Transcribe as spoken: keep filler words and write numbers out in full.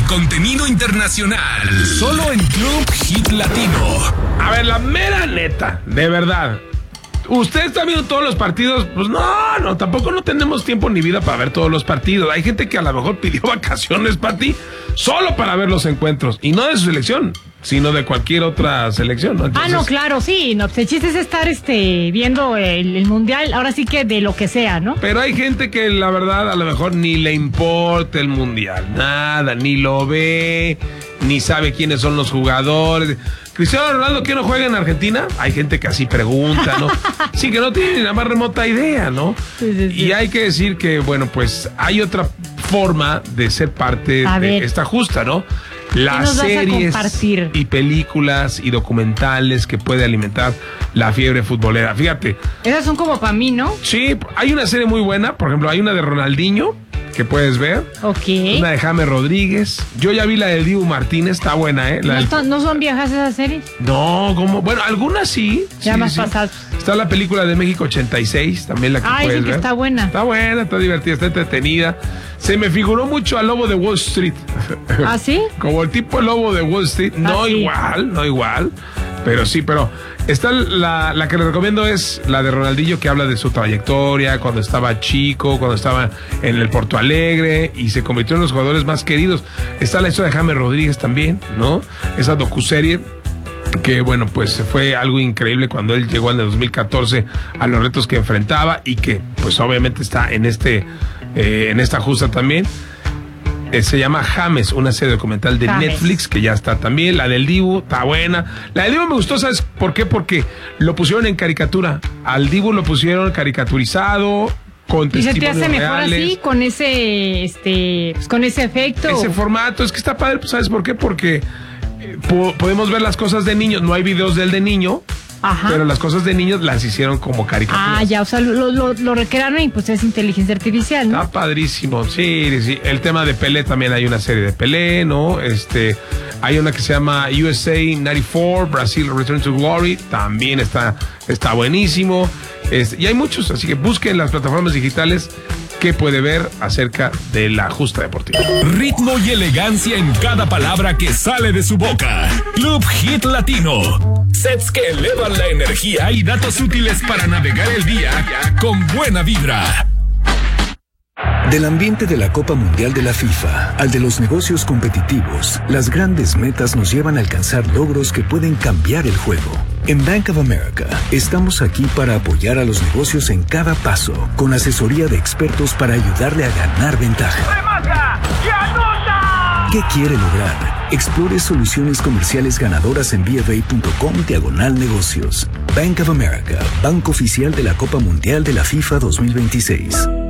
contenido internacional, solo en Club Hit Latino. A ver, la mera neta, de verdad. ¿Usted está viendo todos los partidos? Pues no, no, tampoco no tenemos tiempo ni vida para ver todos los partidos. Hay gente que a lo mejor pidió vacaciones para ti solo para ver los encuentros. Y no de su selección, sino de cualquier otra selección, ¿no? Entonces, ah, no, claro, sí. No, el chiste es estar este, viendo el, el mundial, ahora sí que de lo que sea, ¿no? Pero hay gente que la verdad a lo mejor ni le importa el mundial, nada, ni lo ve, ni sabe quiénes son los jugadores. Cristiano Ronaldo, ¿qué no juega en Argentina? Hay gente que así pregunta, ¿no? Sí, que no tiene ni la más remota idea, ¿no? Sí, sí, sí. Y hay que decir que, bueno, pues hay otra forma de ser parte A de ver. esta justa, ¿no? ¿Qué Las nos vas a series compartir? y películas y documentales que puede alimentar la fiebre futbolera. Fíjate, Esas son como para mí, ¿no? sí, hay una serie muy buena, por ejemplo, hay una de Ronaldinho que puedes ver. Ok. Una de James Rodríguez. Yo ya vi la del Dibu Martínez, está buena, ¿eh? La ¿No, del- son- ¿No son viejas esas series? No, como, bueno, algunas sí. Ya sí, más sí. pasadas. Está la película de México ochenta y seis, también la que Ay, puedes sí que ver. está buena. Está buena, está divertida, está entretenida. Se me figuró mucho al Lobo de Wall Street. ¿Ah, sí? Como el tipo Lobo de Wall Street. No Ah, sí. igual, no igual. Pero sí, pero está la, la que le recomiendo es la de Ronaldinho, que habla de su trayectoria, cuando estaba chico, cuando estaba en el Porto Alegre y se convirtió en los jugadores más queridos. Está la historia de James Rodríguez también, ¿no? Esa docuserie que, bueno, pues fue algo increíble cuando él llegó en el dos mil catorce a los retos que enfrentaba y que, pues obviamente está en este eh, en esta justa también. Eh, se llama James, una serie documental de James. Netflix que ya está también. La del Dibu está buena. La del Dibu me gustó, ¿sabes por qué? Porque lo pusieron en caricatura. Al Dibu lo pusieron caricaturizado, con ¿Y se te testimonios hace mejor reales. así, con ese, este, pues, con ese efecto? Ese formato, es que está padre, pues, ¿sabes por qué? Porque eh, po- podemos ver las cosas de niños. No hay videos del de niño, Ajá. pero las cosas de niños las hicieron como caricaturas. Ah, ya, o sea, lo, lo, lo recrearon y pues es inteligencia artificial, ¿no? Está padrísimo, sí, sí. El tema de Pelé también hay una serie de Pelé, ¿no? Este, hay una que se llama U S A noventa y cuatro, Brasil Return to Glory, también está, está buenísimo. Este, y hay muchos, así que busquen las plataformas digitales que puede ver acerca de la justa deportiva. Ritmo y elegancia en cada palabra que sale de su boca. Club Hit Latino. Sets que elevan la energía y datos útiles para navegar el día con buena vibra. Del ambiente de la Copa Mundial de la FIFA al de los negocios competitivos, las grandes metas nos llevan a alcanzar logros que pueden cambiar el juego. En Bank of America, estamos aquí para apoyar a los negocios en cada paso, con asesoría de expertos para ayudarle a ganar ventaja. ¿Qué quiere lograr? Explore soluciones comerciales ganadoras en b f a punto com diagonal negocios. Bank of America, banco oficial de la Copa Mundial de la FIFA dos mil veintiséis.